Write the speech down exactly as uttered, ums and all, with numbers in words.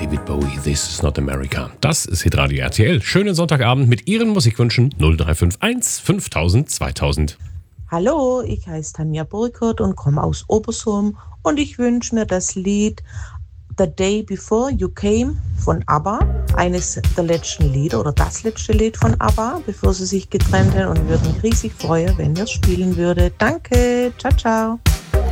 David Bowie, This is not America. Das ist Hitradio R T L. Schönen Sonntagabend mit Ihren Musikwünschen null drei fünf eins fünftausend zweitausend. Hallo, ich heiße Tanja Burkhardt und komme aus Obersurm und ich wünsche mir das Lied The Day Before You Came von ABBA, eines der letzten Lieder oder das letzte Lied von ABBA, bevor sie sich getrennt haben, und würde mich riesig freuen, wenn ihr es spielen würde. Danke, ciao, ciao.